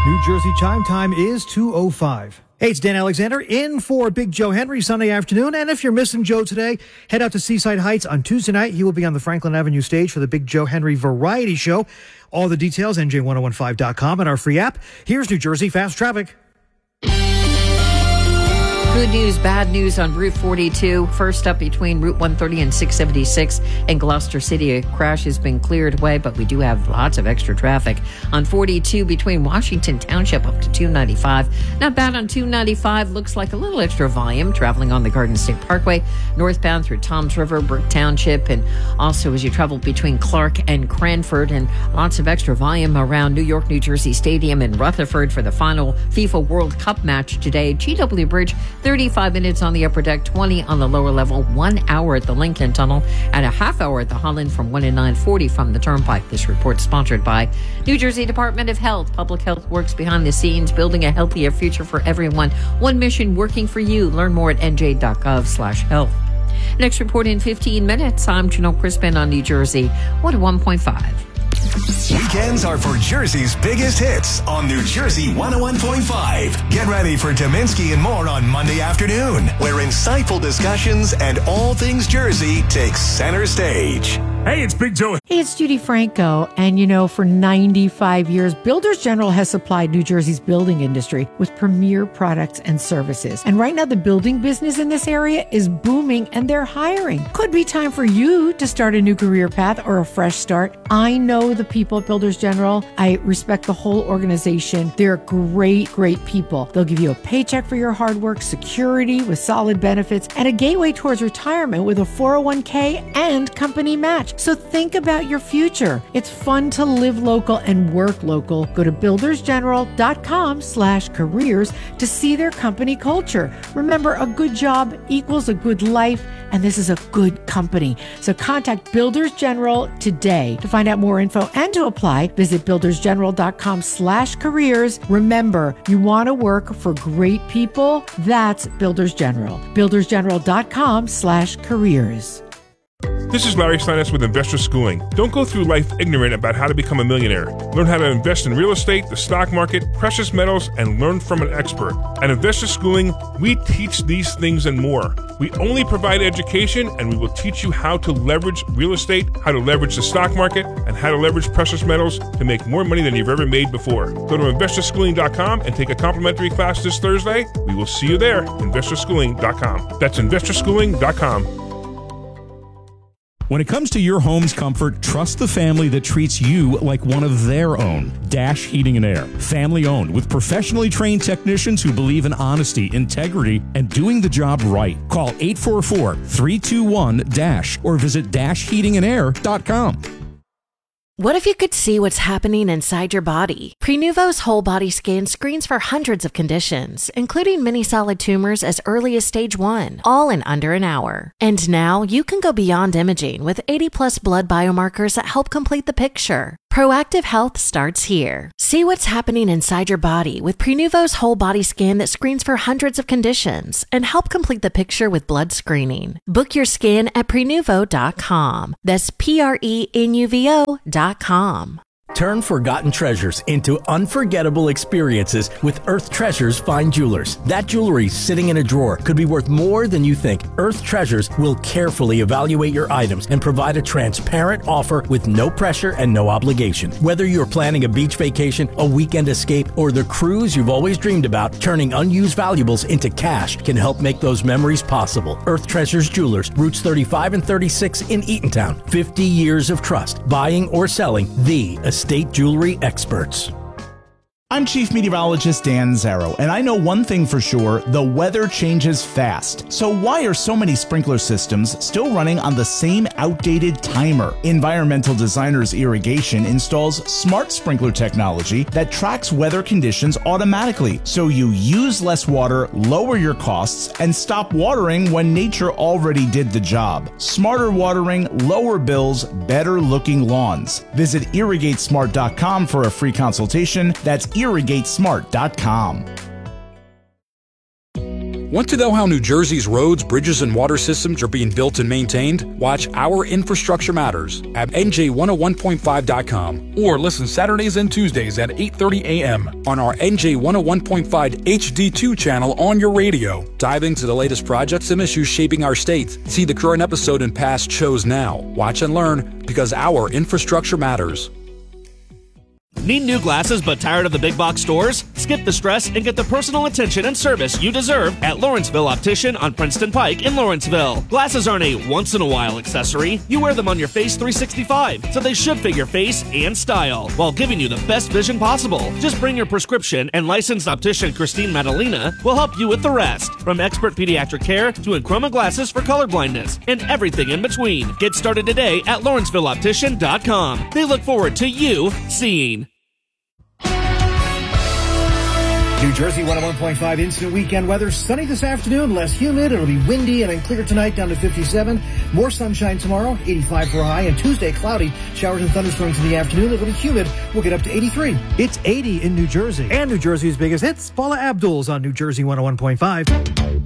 New Jersey chime time is 2:05. Hey, it's Dan Alexander in for Big Joe Henry Sunday afternoon. And if you're missing Joe today, head out to Seaside Heights on Tuesday night. He will be on the Franklin Avenue stage for the Big Joe Henry Variety Show. All the details, NJ1015.com and our free app. Here's New Jersey Fast Traffic. Good news, bad news on Route 42. First up between Route 130 and 676 in Gloucester City. A crash has been cleared away, but we do have lots of extra traffic. On 42 between Washington Township up to 295. Not bad on 295. Looks like a little extra volume traveling on the Garden State Parkway. Northbound through Toms River, Brick Township, and also as you travel between Clark and Cranford. And lots of extra volume around New York, New Jersey Stadium in Rutherford for the final FIFA World Cup match today. GW Bridge, 35 minutes on the upper deck, 20 on the lower level, 1 hour at the Lincoln Tunnel, and a half hour at the Holland from 1 to 9:40 from the Turnpike. This report sponsored by New Jersey Department of Health. Public health works behind the scenes, building a healthier future for everyone. One mission working for you. Learn more at nj.gov/health. Next report in 15 minutes. I'm Janelle Crispin on New Jersey 101.5. Weekends are for Jersey's biggest hits on New Jersey 101.5. Get ready for Dominski and more on Monday afternoon, where insightful discussions and all things Jersey take center stage. Hey, it's Big Joe. Hey, it's Judy Franco. And for 95 years, Builders General has supplied New Jersey's building industry with premier products and services. And right now, the building business in this area is booming and they're hiring. Could be time for you to start a new career path or a fresh start. I know the people at Builders General. I respect the whole organization. They're great, great people. They'll give you a paycheck for your hard work, security with solid benefits, and a gateway towards retirement with a 401k and company match. So think about your future. It's fun to live local and work local. Go to buildersgeneral.com/careers to see their company culture. Remember, a good job equals a good life, and this is a good company. So contact Builders General today. To find out more info and to apply, visit buildersgeneral.com/careers. Remember, you want to work for great people? That's Builders General. buildersgeneral.com/careers. This is Larry Steinitz with Investor Schooling. Don't go through life ignorant about how to become a millionaire. Learn how to invest in real estate, the stock market, precious metals, and learn from an expert. At Investor Schooling, we teach these things and more. We only provide education, and we will teach you how to leverage real estate, how to leverage the stock market, and how to leverage precious metals to make more money than you've ever made before. Go to investorschooling.com and take a complimentary class this Thursday. We will see you there. investorschooling.com. That's investorschooling.com. When it comes to your home's comfort, trust the family that treats you like one of their own. Dash Heating and Air. Family owned with professionally trained technicians who believe in honesty, integrity, and doing the job right. Call 844-321-DASH or visit dashheatingandair.com. What if you could see what's happening inside your body? Prenuvo's whole body scan screens for hundreds of conditions, including many solid tumors as early as stage 1, all in under an hour. And now you can go beyond imaging with 80+ blood biomarkers that help complete the picture. Proactive health starts here. See what's happening inside your body with Prenuvo's whole body scan that screens for hundreds of conditions and help complete the picture with blood screening. Book your scan at Prenuvo.com. That's Prenuvo.com. Turn forgotten treasures into unforgettable experiences with Earth Treasures Fine Jewelers. That jewelry sitting in a drawer could be worth more than you think. Earth Treasures will carefully evaluate your items and provide a transparent offer with no pressure and no obligation. Whether you're planning a beach vacation, a weekend escape, or the cruise you've always dreamed about, turning unused valuables into cash can help make those memories possible. Earth Treasures Jewelers, routes 35 and 36 in Eatontown. 50 years of trust, buying or selling the estate jewelry experts. I'm Chief Meteorologist Dan Zarrow, and I know one thing for sure, the weather changes fast. So why are so many sprinkler systems still running on the same outdated timer? Environmental Designers Irrigation installs smart sprinkler technology that tracks weather conditions automatically, so you use less water, lower your costs, and stop watering when nature already did the job. Smarter watering, lower bills, better looking lawns. Visit irrigatesmart.com for a free consultation. That's irrigatesmart.com. Want to know how New Jersey's roads, bridges, and water systems are being built and maintained? Watch Our Infrastructure Matters at NJ101.5.com or listen Saturdays and Tuesdays at 8:30 a.m. on our NJ101.5 HD2 channel on your radio. Dive into the latest projects and issues shaping our state. See the current episode and past shows now. Watch and learn because our infrastructure matters. Need new glasses but tired of the big box stores? Skip the stress and get the personal attention and service you deserve at Lawrenceville Optician on Princeton Pike in Lawrenceville. Glasses aren't a once-in-a-while accessory. You wear them on your face 365, so they should fit your face and style while giving you the best vision possible. Just bring your prescription and licensed optician Christine Madalena will help you with the rest. From expert pediatric care to Enchroma glasses for colorblindness and everything in between. Get started today at LawrencevilleOptician.com. They look forward to you seeing. New Jersey 101.5 instant weekend weather. Sunny this afternoon, less humid. It'll be windy and then clear tonight down to 57. More sunshine tomorrow, 85 for a high. And Tuesday, cloudy. Showers and thunderstorms in the afternoon. It'll be humid. We'll get up to 83. It's 80 in New Jersey. And New Jersey's biggest hits, Paula Abdul's on New Jersey 101.5.